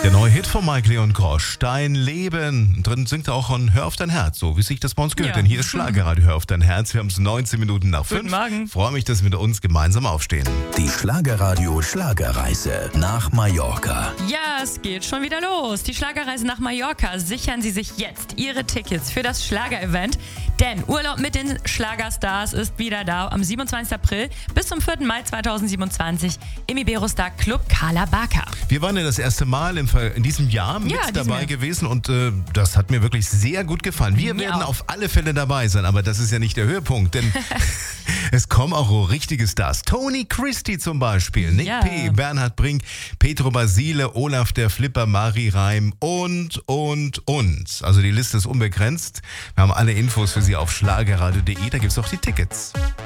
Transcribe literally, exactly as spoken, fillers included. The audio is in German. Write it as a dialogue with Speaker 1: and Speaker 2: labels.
Speaker 1: Der neue Hit von Mike Leon Grosch, Dein Leben. Drin singt er auch von Hör auf dein Herz, so wie sich das bei uns gehört.
Speaker 2: Ja.
Speaker 1: Denn hier ist Schlagerradio, Hör auf dein Herz. Wir haben es neunzehn Minuten nach fünf.
Speaker 2: Guten Morgen.
Speaker 1: Freue mich, dass wir mit uns gemeinsam aufstehen.
Speaker 3: Die Schlagerradio Schlagerreise nach Mallorca.
Speaker 2: Ja, es geht schon wieder los. Die Schlagerreise nach Mallorca. Sichern Sie sich jetzt Ihre Tickets für das Schlager-Event. Denn Urlaub mit den Schlagerstars ist wieder da am siebenundzwanzigsten April bis zum vierten Mai zweitausendsiebenundzwanzig im Iberostar Club Carla Barca.
Speaker 1: Wir waren ja das erste Mal im Ver- in diesem Jahr mit
Speaker 2: Ja, diesem
Speaker 1: dabei
Speaker 2: Jahr.
Speaker 1: gewesen und äh, das hat mir wirklich sehr gut gefallen. Wir
Speaker 2: Mir
Speaker 1: werden
Speaker 2: auch.
Speaker 1: auf alle Fälle dabei sein, aber das ist ja nicht der Höhepunkt, denn es kommen auch richtige Stars. Tony Christie zum Beispiel, Nick
Speaker 2: Ja.
Speaker 1: P., Bernhard Brink, Petro Basile, Olaf der Flipper, Mari Reim und, und, und. Also die Liste ist unbegrenzt. Wir haben alle Infos für Sie auf schlagerradio punkt de, da gibt es auch die Tickets.